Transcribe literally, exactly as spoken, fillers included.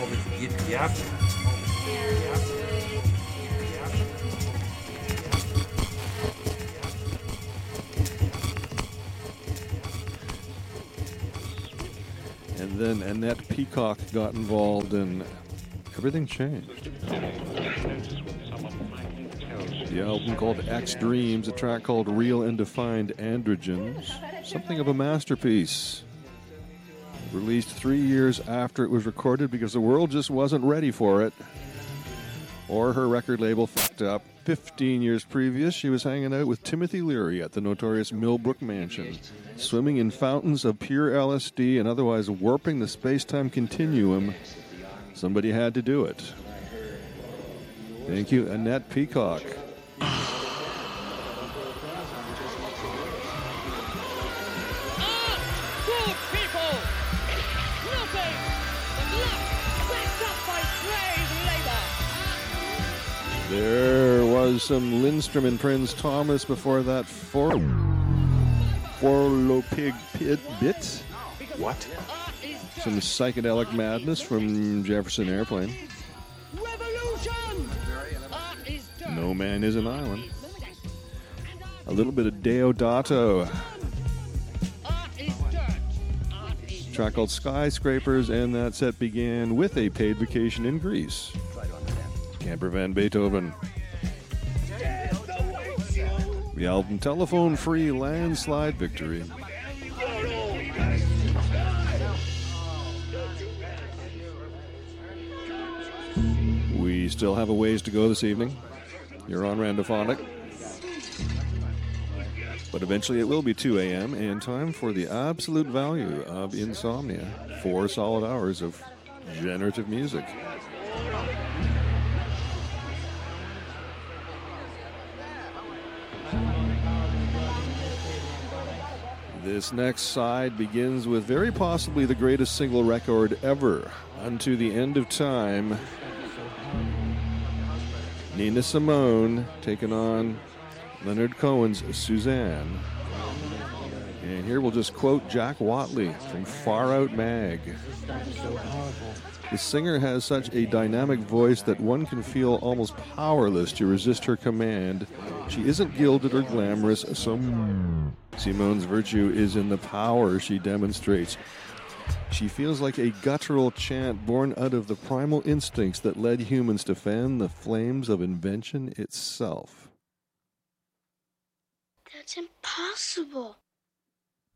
Yep. Yep. And then Annette Peacock got involved and everything changed. The album called X Dreams, a track called Real and Defined Androgens, something of a masterpiece. Released three years after it was recorded because the world just wasn't ready for it. Or her record label fucked up. Fifteen years previous, she was hanging out with Timothy Leary at the notorious Millbrook Mansion, swimming in fountains of pure L S D and otherwise warping the space-time continuum. Somebody had to do it. Thank you, Annette Peacock. There was some Lindstrom and Prince Thomas before that. For Forlo Pig Pit Bit. What? Some psychedelic madness from Jefferson Airplane. No Man is an Island. A little bit of Deodato. A track called Skyscrapers, and that set began with a paid vacation in Greece. Can't prevent Beethoven. The album Telephone Free Landslide Victory. We still have a ways to go this evening. You're on Randophonic. But eventually it will be two a.m. and time for the absolute value of insomnia. Four solid hours of generative music. This next side begins with very possibly the greatest single record ever, Unto the End of Time. Nina Simone taking on Leonard Cohen's Suzanne. And here we'll just quote Jack Watley from Far Out Mag. The singer has such a dynamic voice that one can feel almost powerless to resist her command. She isn't gilded or glamorous, so Simone's virtue is in the power she demonstrates. She feels like a guttural chant born out of the primal instincts that led humans to fan the flames of invention itself. That's impossible.